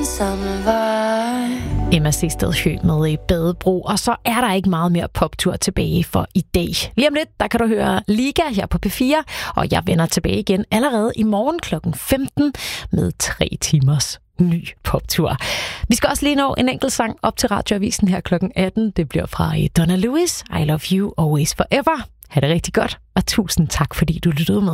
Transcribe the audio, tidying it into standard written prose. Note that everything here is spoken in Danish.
Emma Seested Høgh med i Badebro, og så er der ikke meget mere poptur tilbage for i dag. Lige om lidt, der kan du høre Liga her på P4, og jeg vender tilbage igen allerede i morgen kl. 15 med 3 timers ny poptur. Vi skal også lige nå en enkelt sang op til Radioavisen her kl. 18. Det bliver fra Donna Lewis, I Love You Always Forever. Ha' det rigtig godt, og tusind tak, fordi du lyttede med.